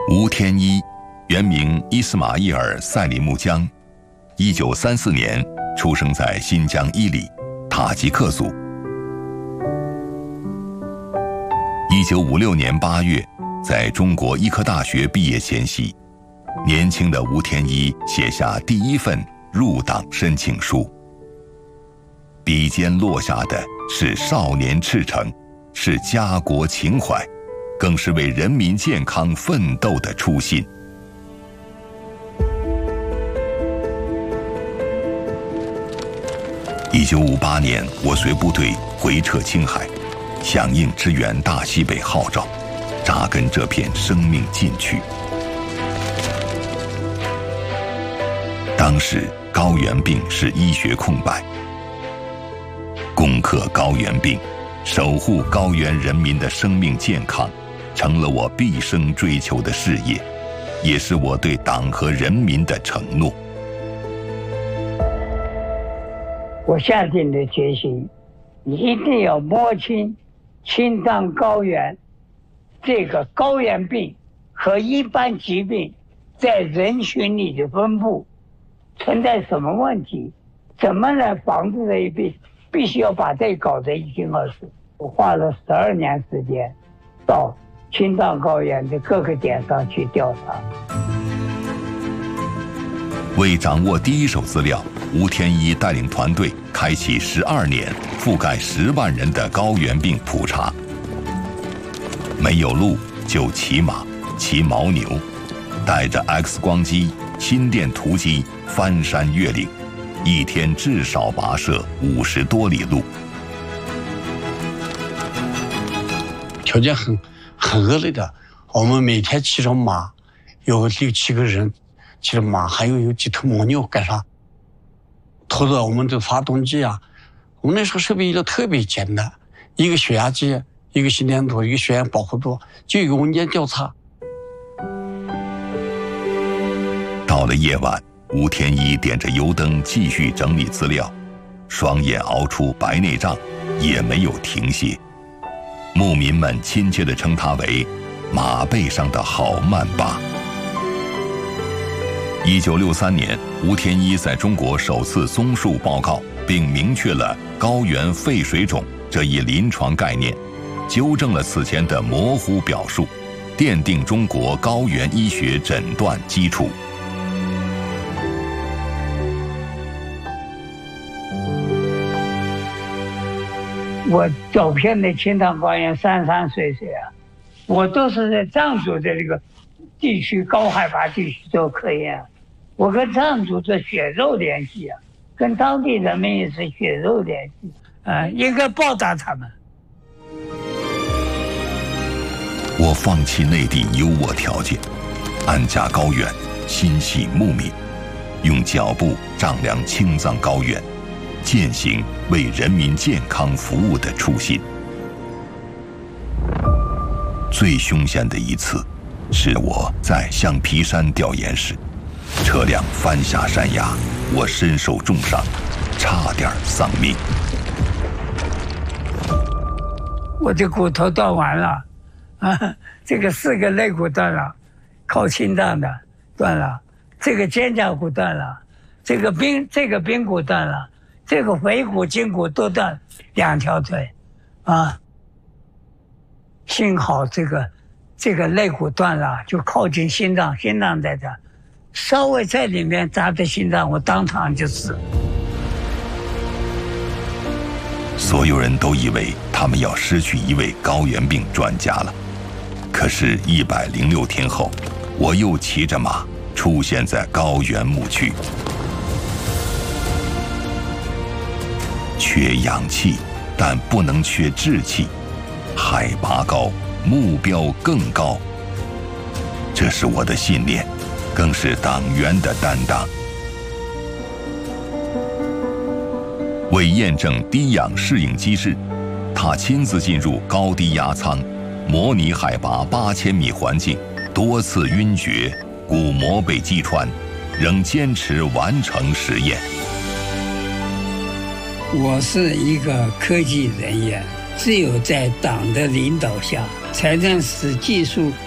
吴天一，原名伊斯马伊尔·塞里木江，1934年出生在新疆伊犁，塔吉克族。1956年8月，在中国医科大学毕业前夕，年轻的吴天一写下第一份入党申请书。笔尖落下的是少年赤诚，是家国情怀，更是为人民健康奋斗的初心。1958年，我随部队回撤青海，响应支援大西北号召，扎根这片生命禁区。当时高原病是医学空白，攻克高原病，守护高原人民的生命健康，成了我毕生追求的事业，也是我对党和人民的承诺。 我下定的决心，你一定要摸清青藏高原这个高原病和一般疾病在人群里的分布存在什么问题，怎么来防治这一病，必须要把这搞得一清二楚。我花了12年时间，到青藏高原的各个点上去调查。 为掌握第一手资料，吴天一带领团队开启12年、覆盖10万人的高原病普查。没有路就骑马、骑牦牛，带着 X 光机、心电图机翻山越岭，一天至少跋涉50多里路。 条件很恶劣的，我们每天骑着马，有6、7个人骑着马，还有几头牦牛，干啥？拖着我们的发动机啊，我们那时候设备都特别简单，一个血压计，一个心电图，一个血氧保护度，就一个文件调查。 到了夜晚，吴天一点着油灯继续整理资料，双眼熬出白内障，也没有停歇。牧民们亲切地称他为马背上的好曼巴。1963年，吴天一在中国首次综述报告，并明确了高原肺水肿这一临床概念，纠正了此前的模糊表述，奠定中国高原医学诊断基础。 我走遍了青藏高原山山水水啊，我都是在藏族的这个地区高海拔地区做科研啊，我跟藏族做血肉联系啊，跟当地人们也是血肉联系啊，应该报答他们。 我放弃内地优渥条件，安家高原，心系牧民，用脚步丈量青藏高原，践行为人民健康服务的初心。最凶险的一次，是我在象皮山调研时，车辆翻下山崖，我身受重伤，差点丧命。 我的骨头断完了，啊，这个4个肋骨断了，靠心脏的断了，这个肩胛骨断了，这个髌骨断了。这个尾骨、筋骨都断，2条腿，啊！幸好这个肋骨断了，就靠近心脏，心脏在这，稍微在里面扎的心脏，我当场就死。 所有人都以为他们要失去一位高原病专家了，可是106天后，我又骑着马出现在高原牧区。缺氧气，但不能缺志气。海拔高，目标更高。这是我的信念，更是党员的担当。为验证低氧适应机制，他亲自进入高低压舱，模拟海拔8000米环境，多次晕厥，骨膜被击穿，仍坚持完成实验。 我是一个科技人员，只有在党的领导下，才能使技术